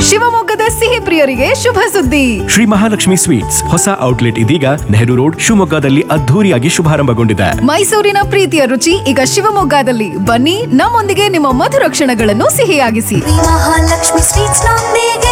ಶಿವಮೊಗ್ಗದ ಸಿಹಿ ಪ್ರಿಯರಿಗೆ ಶುಭ ಸುದ್ದಿ. ಶ್ರೀ ಮಹಾಲಕ್ಷ್ಮಿ ಸ್ವೀಟ್ಸ್ ಹೊಸ ಔಟ್ಲೆಟ್ ಇದೀಗ ನೆಹರು ರೋಡ್ ಶಿವಮೊಗ್ಗದಲ್ಲಿ ಅದ್ಧೂರಿಯಾಗಿ ಶುಭಾರಂಭಗೊಂಡಿದೆ. ಮೈಸೂರಿನ ಪ್ರೀತಿಯ ರುಚಿ ಈಗ ಶಿವಮೊಗ್ಗದಲ್ಲಿ. ಬನ್ನಿ, ನಮ್ಮೊಂದಿಗೆ ನಿಮ್ಮ ಮಧುರ ಕ್ಷಣಗಳನ್ನು ಸಿಹಿಯಾಗಿಸಿ. ಮಹಾಲಕ್ಷ್ಮಿ ಸ್ವೀಟ್ಸ್ ನೊಂದಿಗೆ.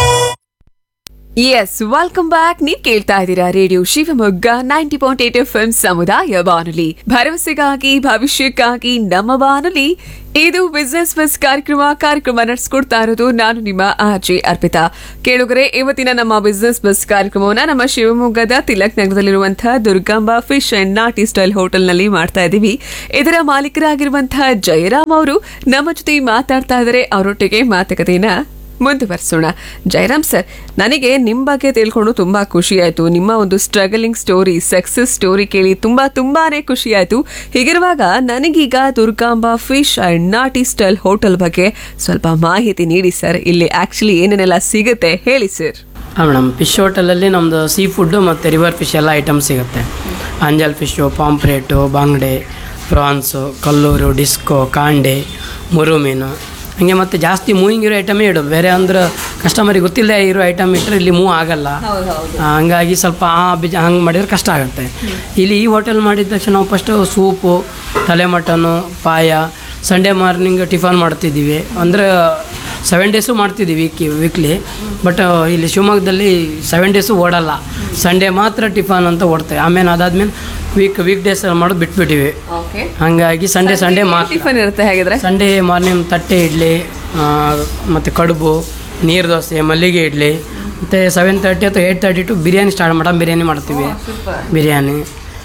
S, welcome back. ನೀವ್ ಕೇಳ್ತಾ ಇದ್ದೀರಾ ರೇಡಿಯೋ ಶಿವಮೊಗ್ಗ 90.8 FM ಸಮುದಾಯ ಬಾನುಲಿ, ಭರವಸೆಗಾಗಿ ಭವಿಷ್ಯಕ್ಕಾಗಿ ನಮ್ಮ ಬಾನುಲಿ. ಇದು ಬಿಸ್ನೆಸ್ ಬಸ್ ಕಾರ್ಯಕ್ರಮ ನಡೆಸ್ಕೊಡ್ತಾ ಇರೋದು ನಾನು ನಿಮ್ಮ ಆರ್ಜೆ ಅರ್ಪಿತಾ. ಕೇಳುಗರೆ, ಇವತ್ತಿನ ನಮ್ಮ ಬಿಸ್ನೆಸ್ ಬಸ್ ಕಾರ್ಯಕ್ರಮವನ್ನ ನಮ್ಮ ಶಿವಮೊಗ್ಗದ ತಿಲಕ್ ನಗರದಲ್ಲಿರುವಂತಹ ದುರ್ಗಾಂಬ ಫಿಶ್ ಅಂಡ್ ನಾಟಿ ಸ್ಟೈಲ್ ಹೋಟೆಲ್ ನಲ್ಲಿ ಮಾಡ್ತಾ ಇದ್ದೀವಿ. ಇದರ ಮಾಲೀಕರಾಗಿರುವಂತಹ ಜಯರಾಮ್ ಅವರು ನಮ್ಮ ಜೊತೆ ಮಾತಾಡ್ತಾ ಇದ್ದಾರೆ. ಅವರೊಟ್ಟಿಗೆ ಮಾತುಕತೆಯನ್ನ ಮುಂದುವರಿಸೋಣ. ಜಯರಾಮ್ ಸರ್, ನನಗೆ ನಿಮ್ಮ ಬಗ್ಗೆ ತಿಳ್ಕೊಂಡು ತುಂಬಾ ಖುಷಿ ಆಯ್ತು. ನಿಮ್ಮ ಒಂದು ಸ್ಟ್ರಗಲಿಂಗ್ ಸ್ಟೋರಿ, ಸಕ್ಸಸ್ ಸ್ಟೋರಿ ಕೇಳಿ ತುಂಬಾನೇ ಖುಷಿ ಆಯ್ತು. ಹೀಗಿರುವಾಗ ನನಗೀಗ ದುರ್ಗಾಂಬ ಫಿಶ್ ಅಂಡ್ ನಾಟಿ ಸ್ಟೈಲ್ ಹೋಟೆಲ್ ಬಗ್ಗೆ ಸ್ವಲ್ಪ ಮಾಹಿತಿ ನೀಡಿ ಸರ್. ಇಲ್ಲಿ ಆಕ್ಚುಲಿ ಏನೇನೆಲ್ಲ ಸಿಗುತ್ತೆ ಹೇಳಿ ಸರ್. ಹಾಂ ಮೇಡಮ್, ಫಿಶ್ ಹೋಟೆಲಲ್ಲಿ ನಮ್ಮದು ಸೀ ಫುಡ್ಡು ಮತ್ತು ರಿವರ್ ಫಿಶ್ ಎಲ್ಲ ಐಟಮ್ ಸಿಗುತ್ತೆ. ಅಂಜಲ್ ಫಿಶ್ಶು, ಪಾಂಪ್ರೇಟು, ಬಾಂಗ್ಡೆ, ಪ್ರಾನ್ಸು, ಕಲ್ಲೂರು, ಡಿಸ್ಕೋ, ಕಾಂಡೆ, ಮುರು ಮೀನು, ಹಾಗೆ ಮತ್ತು ಜಾಸ್ತಿ ಮೂವಿಂಗ್ ಇರೋ ಐಟಮೇ ಇಡೋದು. ಬೇರೆ ಅಂದ್ರೆ ಕಸ್ಟಮರಿಗೆ ಗೊತ್ತಿಲ್ಲದೆ ಇರೋ ಐಟಮ್ ಇಟ್ಟರೆ ಇಲ್ಲಿ ಮೂವ್ ಆಗಲ್ಲ. ಹಂಗಾಗಿ ಸ್ವಲ್ಪ ಹಂಗೆ ಮಾಡಿದ್ರೆ ಕಷ್ಟ ಆಗುತ್ತೆ. ಇಲ್ಲಿ ಈ ಹೋಟೆಲ್ ಮಾಡಿದ ತಕ್ಷಣ ನಾವು ಫಸ್ಟು ಸೂಪು, ತಲೆ ಮಟನು, ಪಾಯ, ಸಂಡೇ ಮಾರ್ನಿಂಗ್ ಟಿಫನ್ ಮಾಡ್ತಿದ್ದೀವಿ. ಅಂದರೆ 7 ಡೇಸು ಮಾಡ್ತಿದ್ದೀವಿ ವೀಕ್ಲಿ. ಬಟ್ ಇಲ್ಲಿ ಶಿವಮೊಗ್ಗದಲ್ಲಿ 7 ಡೇಸು ಓಡಲ್ಲ, ಸಂಡೇ ಮಾತ್ರ ಟಿಫನ್ ಅಂತ ಓಡ್ತೇವೆ. ಆಮೇಲೆ ಅದಾದ್ಮೇಲೆ ವೀಕ್ ಡೇಸ್ ಮಾಡೋದು ಬಿಟ್ಬಿಟ್ಟಿವಿ. ಹಾಗಾಗಿ ಸಂಡೇ ಮಾತ್ರ ಟಿಫನ್ ಇರುತ್ತೆ. ಹಾಗಿದ್ರೆ ಸಂಡೇ ಮಾರ್ನಿಂಗ್ ತಟ್ಟೆ ಇಡ್ಲಿ, ಮತ್ತು ಕಡುಬು, ನೀರು ದೋಸೆ, ಮಲ್ಲಿಗೆ ಇಡ್ಲಿ, ಮತ್ತು 7:30 ಅಥವಾ 8:30 to biryani start mutton biryani ಮಾಡ್ತೀವಿ. ಬಿರಿಯಾನಿ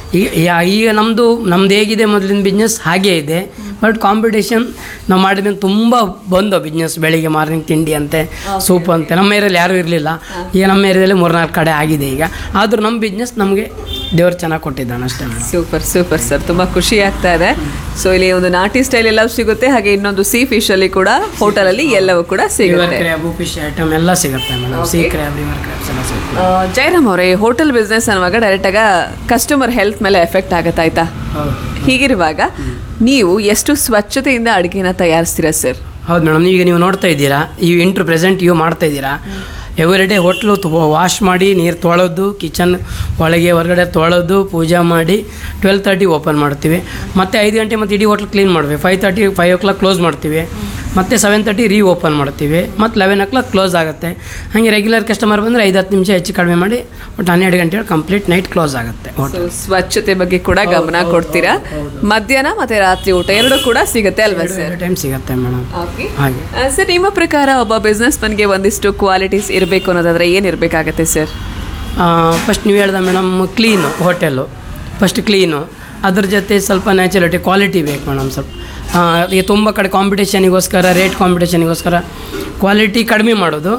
ಈಗ ನಮ್ಮದು ಹೇಗಿದೆ ಮೊದಲಿನ ಬಿಸ್ನೆಸ್ ಹಾಗೇ ಇದೆ. ಬಟ್ ಕಾಂಪಿಟೇಷನ್ ನಾವು ಮಾಡಿದ್ಮೇಲೆ ತುಂಬ ಬಂದು ಬಿಸ್ನೆಸ್. ಬೆಳಿಗ್ಗೆ ಮಾರ್ನಿಂಗ್ ತಿಂಡಿ ಅಂತೆ, ಸೂಪ್ ಅಂತೆ. ನಮ್ಮ ಏರಿಯಲ್ಲಿ ಯಾರೂ ಇರಲಿಲ್ಲ. ಈಗ ನಮ್ಮ ಏರಿಯಾದಲ್ಲಿ 3-4 ಕಡೆ ಆಗಿದೆ ಈಗ. ಆದರೂ ನಮ್ಮ ಬಿಸ್ನೆಸ್ ನಮಗೆ ದೇವ್ರು ಚೆನ್ನಾಗಿ ಕೊಟ್ಟಿದ್ದಾನೆ ಅಷ್ಟೇ. ಸೂಪರ್ ಸರ್, ತುಂಬಾ ಖುಷಿ ಆಗ್ತಾ ಇದೆ. ಸೊ ಇಲ್ಲಿ ಒಂದು ನಾಟಿ ಸ್ಟೈಲ್ ಎಲ್ಲವೂ ಸಿಗುತ್ತೆ, ಹಾಗೆ ಇನ್ನೊಂದು ಸೀ ಫಿಶ್ ಅಲ್ಲಿ ಕೂಡ ಹೋಟೆಲ್ ಅಲ್ಲಿ ಎಲ್ಲವೂ ಕೂಡ ಸಿಗುತ್ತೆ. ಕ್ರ್ಯಾಬು, ಫಿಶ್ ಐಟಮ್ ಎಲ್ಲ ಸಿಗುತ್ತೆ madam. Sea crab, river crabs ಎಲ್ಲ ಸಿಗುತ್ತೆ. ಜಯರಾಮ್ ಅವರೇ, ಹೋಟೆಲ್ ಬಿಸ್ನೆಸ್ ಅನ್ನುವಾಗ ಡೈರೆಕ್ಟ್ ಆಗ ಕಸ್ಟಮರ್ ಹೆಲ್ತ್ ಮೇಲೆ ಎಫೆಕ್ಟ್ ಆಗುತ್ತೆ, ಆಯ್ತಾ? ಹೀಗಿರುವಾಗ ನೀವು ಎಷ್ಟು ಸ್ವಚ್ಛತೆಯಿಂದ ಅಡುಗೆನ ತಯಾರಿಸ್ತೀರಾ ಸರ್? ಹೌದು ಮೇಡಮ್, ಈಗ ನೀವು ನೋಡ್ತಾ ಇದ್ದೀರಾ, ಪ್ರೆಸೆಂಟ್ ಮಾಡ್ತಾ ಇದ್ದೀರಾ. ಎವ್ರಿ ಡೇ ಹೋಟ್ಲು ವಾಶ್ ಮಾಡಿ ನೀರು ತೊಳೆದು, ಕಿಚನ್ ಒಳಗೆ ಹೊರಗಡೆ ತೊಳೆದು, ಪೂಜೆ ಮಾಡಿ 12:30 ಓಪನ್ ಮಾಡ್ತೀವಿ. ಮತ್ತು 5 ಗಂಟೆ ಮತ್ತು ಇಡೀ ಹೋಟ್ಲು ಕ್ಲೀನ್ ಮಾಡ್ತೀವಿ. 5 o'clock ಕ್ಲೋಸ್ ಮಾಡ್ತೀವಿ. ಮತ್ತು 7:30 ರೀ ಓಪನ್ ಮಾಡ್ತೀವಿ. ಮತ್ತು 11 o'clock ಕ್ಲೋಸ್ ಆಗುತ್ತೆ. ಹಾಗೆ ರೆಗ್ಯುಲರ್ ಕಸ್ಟಮರ್ ಬಂದರೆ 5-10 ನಿಮಿಷ ಹೆಚ್ಚು ಕಡಿಮೆ ಮಾಡಿ ಒಟ್ಟು 12 ಗಂಟೆ ಕಂಪ್ಲೀಟ್ ನೈಟ್ ಕ್ಲೋಸ್ ಆಗುತ್ತೆ. ಸ್ವಚ್ಛತೆ ಬಗ್ಗೆ ಕೂಡ ಗಮನ ಕೊಡ್ತೀರಾ. ಮಧ್ಯಾಹ್ನ ಮತ್ತು ರಾತ್ರಿ ಊಟ ಎರಡು ಕೂಡ ಸಿಗುತ್ತೆ ಅಲ್ವಾ ಸರ್? ಟೈಮ್ ಸಿಗುತ್ತೆ ಮೇಡಮ್. ಹಾಗೆ ಸರ್, ನಿಮ್ಮ ಪ್ರಕಾರ ಒಬ್ಬ ಬಿಸ್ನೆಸ್ ಮನ್ಗೆ ಒಂದಿಷ್ಟು ಕ್ವಾಲಿಟೀಸ್ ಇರಬೇಕು ಅನ್ನೋದಾದ್ರೆ ಏನಿರಬೇಕಾಗತ್ತೆ ಸರ್? ಫಸ್ಟ್ ನೀವು ಹೇಳ್ದೆ madam, clean hotel. First clean, ಅದ್ರ ಜೊತೆ ಸ್ವಲ್ಪ ನ್ಯಾಚುರಲಿಟಿ, ಕ್ವಾಲಿಟಿ ಬೇಕು ಮೇಡಮ್. ಸ್ವಲ್ಪ ಈಗ ತುಂಬ ಕಡೆ ಕಾಂಪಿಟೇಷನಿಗೋಸ್ಕರ, ರೇಟ್ ಕಾಂಪಿಟೇಷನಿಗೋಸ್ಕರ ಕ್ವಾಲಿಟಿ ಕಡಿಮೆ ಮಾಡೋದು,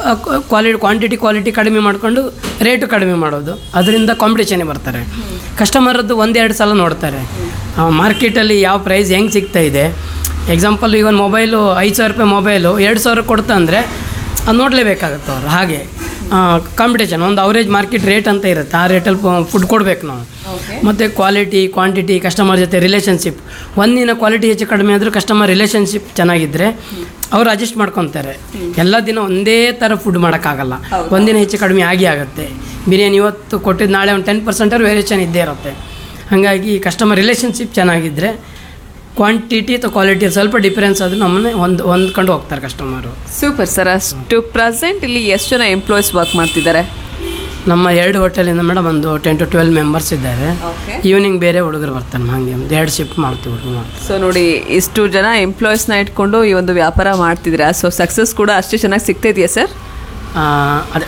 ಕ್ವಾಂಟಿಟಿ ಕಡಿಮೆ ಮಾಡಿಕೊಂಡು ರೇಟು ಕಡಿಮೆ ಮಾಡೋದು. ಅದರಿಂದ ಕಾಂಪಿಟೇಷನ್ಗೆ ಬರ್ತಾರೆ. ಕಸ್ಟಮರದ್ದು 1-2 ಸಲ ನೋಡ್ತಾರೆ ಮಾರ್ಕೆಟಲ್ಲಿ ಯಾವ ಪ್ರೈಸ್ ಹೆಂಗೆ ಸಿಗ್ತಾ ಇದೆ. ಎಕ್ಸಾಂಪಲ್, ಈಗ ಒಂದು ಮೊಬೈಲು 5,000 ರೂಪಾಯಿ ಮೊಬೈಲು 2,000 ಕೊಡ್ತಾ ಅಂದರೆ ಅದು ನೋಡಲೇಬೇಕಾಗತ್ತೆ ಅವ್ರು. ಹಾಗೆ ಕಾಂಪಿಟೇಷನ್, ಒಂದು ಅವರೇಜ್ ಮಾರ್ಕೆಟ್ ರೇಟ್ ಅಂತ ಇರುತ್ತೆ, ಆ ರೇಟಲ್ಲಿ ಫುಡ್ ಕೊಡಬೇಕು ನಾವು. ಮತ್ತು ಕ್ವಾಲಿಟಿ, ಕ್ವಾಂಟಿಟಿ, ಕಸ್ಟಮರ್ ಜೊತೆ ರಿಲೇಷನ್ಶಿಪ್. ಒಂದಿನ ಕ್ವಾಲಿಟಿ ಹೆಚ್ಚು ಕಡಿಮೆ ಆದರೂ ಕಸ್ಟಮರ್ ರಿಲೇಷನ್ಶಿಪ್ ಚೆನ್ನಾಗಿದ್ದರೆ ಅವ್ರು ಅಡ್ಜಸ್ಟ್ ಮಾಡ್ಕೊತಾರೆ. ಎಲ್ಲ ದಿನ ಒಂದೇ ಥರ ಫುಡ್ ಮಾಡೋಕ್ಕಾಗಲ್ಲ, ಒಂದಿನ ಹೆಚ್ಚು ಕಡಿಮೆ ಆಗುತ್ತೆ. ಬಿರಿಯಾನಿ ಇವತ್ತು ಕೊಟ್ಟಿದ್ದು ನಾಳೆ ಒಂದು 10% ವೇರಿಯೇಷನ್ ಇದ್ದೇ ಇರುತ್ತೆ. ಹಾಗಾಗಿ ಕಸ್ಟಮರ್ ರಿಲೇಷನ್ಶಿಪ್ ಚೆನ್ನಾಗಿದ್ದರೆ ಕ್ವಾಂಟಿಟಿ ಅಥವಾ ಕ್ವಾಲಿಟಿ ಸ್ವಲ್ಪ ಡಿಫರೆನ್ಸ್ ಆದರೂ ನಮ್ಮನ್ನೇ ಹೊಂದ್ಕೊಂಡು ಹೋಗ್ತಾರೆ ಕಸ್ಟಮರು. Super sir. ಅಷ್ಟು ಪ್ರೆಸೆಂಟ್ ಇಲ್ಲಿ ಎಷ್ಟು ಜನ ಎಂಪ್ಲಾಯೀಸ್ ವರ್ಕ್ ಮಾಡ್ತಿದ್ದಾರೆ? ನಮ್ಮ 2 ಹೋಟೆಲಿಂದ ಮೇಡಮ್ ಒಂದು 10 to 12 ಮೆಂಬರ್ಸ್ ಇದ್ದಾರೆ. ಈವ್ನಿಂಗ್ ಬೇರೆ ಹುಡುಗರು ಬರ್ತಾರೆ. ಹಾಗೆ 2 ಶಿಫ್ಟ್ ಮಾಡ್ತೀವಿ. ಸೊ ನೋಡಿ, ಇಷ್ಟು ಜನ ಎಂಪ್ಲಾಯೀಸ್ನ ಇಟ್ಕೊಂಡು ಈ ಒಂದು ವ್ಯಾಪಾರ ಮಾಡ್ತಿದ್ದೀರಾ. ಸೊ ಸಕ್ಸಸ್ ಕೂಡ ಅಷ್ಟೇ ಚೆನ್ನಾಗಿ ಸಿಗ್ತಾ ಇದೆಯಾ ಸರ್? ಅದೇ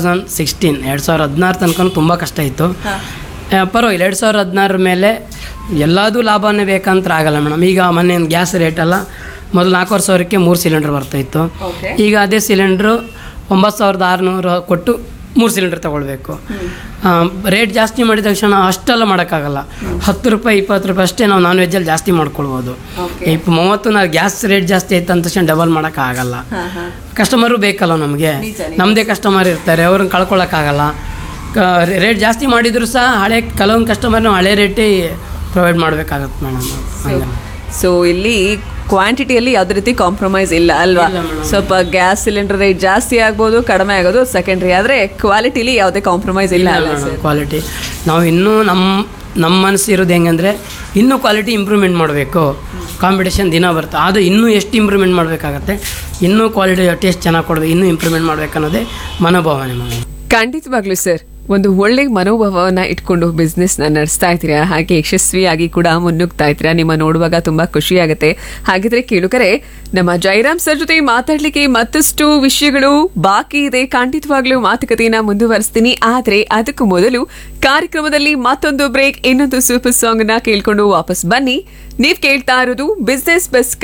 2016 ತನಕ ತುಂಬ ಕಷ್ಟ ಇತ್ತು. ಪರವಾಗಿಲ್ಲ, 2016 ಮೇಲೆ ಎಲ್ಲದೂ ಲಾಭನೇ ಬೇಕಂತ ಆಗಲ್ಲ ಮೇಡಮ್. ಈಗ ಮೊನ್ನೆ ಗ್ಯಾಸ್ ರೇಟೆಲ್ಲ ಮೊದಲು 4,500ಕ್ಕೆ 3 ಸಿಲಿಂಡರ್ ಬರ್ತಾಯಿತ್ತು. ಈಗ ಅದೇ ಸಿಲಿಂಡ್ರು 9,600 ಕೊಟ್ಟು 3 ಸಿಲಿಂಡರ್ ತೊಗೊಳ್ಬೇಕು. ರೇಟ್ ಜಾಸ್ತಿ ಮಾಡಿದ ತಕ್ಷಣ ಅಷ್ಟೆಲ್ಲ ಮಾಡೋಕ್ಕಾಗಲ್ಲ. 10 ರೂಪಾಯಿ 20 ರೂಪಾಯಿ ಅಷ್ಟೇ ನಾವು ನಾನ್ ವೆಜ್ಜಲ್ಲಿ ಜಾಸ್ತಿ ಮಾಡ್ಕೊಳ್ಬೋದು. 30 ಗ್ಯಾಸ್ ರೇಟ್ ಜಾಸ್ತಿ ಆಯ್ತು ಅಂತ ತಕ್ಷಣ ಡಬಲ್ ಮಾಡೋಕ್ಕಾಗಲ್ಲ. ಕಸ್ಟಮರು ಬೇಕಲ್ಲ ನಮಗೆ, ನಮ್ಮದೇ ಕಸ್ಟಮರ್ ಇರ್ತಾರೆ, ಅವ್ರನ್ನ ಕಳ್ಕೊಳ್ಳೋಕ್ಕಾಗಲ್ಲ. ರೇಟ್ ಜಾಸ್ತಿ ಮಾಡಿದರೂ ಸಹ ಕೆಲವೊಂದು ಕಸ್ಟಮರ್ನ ಹಳೆ ರೇಟೇ ಪ್ರೊವೈಡ್ ಮಾಡಬೇಕಾಗತ್ತೆ ಮೇಡಮ್. ಸೊ ಇಲ್ಲಿ ಕ್ವಾಂಟಿಟಿಯಲ್ಲಿ ಯಾವುದೇ ರೀತಿ ಕಾಂಪ್ರಮೈಸ್ ಇಲ್ಲ ಅಲ್ವಾ? ಸ್ವಲ್ಪ ಗ್ಯಾಸ್ ಸಿಲಿಂಡರ್ ರೇಟ್ ಜಾಸ್ತಿ ಆಗ್ಬೋದು, ಕಡಿಮೆ ಆಗೋದು ಸೆಕೆಂಡ್ರಿ, ಆದರೆ ಕ್ವಾಲಿಟಿಲಿ ಯಾವುದೇ ಕಾಂಪ್ರಮೈಸ್ ಇಲ್ಲ ಅಲ್ಲ ಸರ್? ಕ್ವಾಲಿಟಿ ನಾವು ಇನ್ನೂ ನಮ್ಮ ಮನಸ್ಸು ಇರೋದು ಹೆಂಗಂದರೆ ಇನ್ನೂ ಕ್ವಾಲಿಟಿ ಇಂಪ್ರೂವ್ಮೆಂಟ್ ಮಾಡಬೇಕು. ಕಾಂಪಿಟೇಷನ್ ದಿನ ಬರುತ್ತೆ, ಅದು ಇನ್ನೂ ಎಷ್ಟು ಇಂಪ್ರೂವ್ಮೆಂಟ್ ಮಾಡಬೇಕಾಗತ್ತೆ, ಇನ್ನೂ ಕ್ವಾಲಿಟಿ ಟೇಸ್ಟ್ ಚೆನ್ನಾಗಿ ಕೊಡಬೇಕು, ಇನ್ನೂ ಇಂಪ್ರೂವ್ಮೆಂಟ್ ಮಾಡಬೇಕನ್ನೋದೇ ಮನೋಭಾವನೆ ಮಾಡಿ. ಖಂಡಿತವಾಗ್ಲೂ ಸರ್, ಒಂದು ಒಳ್ಳೆ ಮನೋಭಾವನ ಇಟ್ಕೊಂಡು ಬಿಸ್ನೆಸ್ ನಡೆಸ್ತಾ ಇದ್ದೀರಾ, ಹಾಗೆ ಯಶಸ್ವಿಯಾಗಿ ಕೂಡ ಮುನ್ನುಗ್ತಾ ಇದ್ದೀರಾ. ನಿಮ್ಮ ನೋಡುವಾಗ ತುಂಬಾ ಖುಷಿ ಆಗುತ್ತೆ. ಹಾಗಿದ್ರೆ ಕೇಳುಗರೆ, ನಮ್ಮ ಜಯರಾಮ್ ಸರ್ ಜೊತೆ ಮಾತಾಡ್ಲಿಕ್ಕೆ ಮತ್ತಷ್ಟು ವಿಷಯಗಳು ಬಾಕಿ ಇದೆ. ಖಂಡಿತವಾಗ್ಲೂ ಮಾತುಕತೆಯನ್ನ ಮುಂದುವರಿಸ್ತೀನಿ. ಆದ್ರೆ ಅದಕ್ಕೂ ಮೊದಲು ಕಾರ್ಯಕ್ರಮದಲ್ಲಿ ಮತ್ತೊಂದು ಬ್ರೇಕ್, ಇನ್ನೊಂದು ಸೂಪರ್ ಸಾಂಗ್ ನ ಕೇಳ್ಕೊಂಡು ವಾಪಸ್ ಬನ್ನಿ. ನೀವ್ ಕೇಳ್ತಾ ಇರೋದು ಬಿಸ್ನೆಸ್ ಬಸ್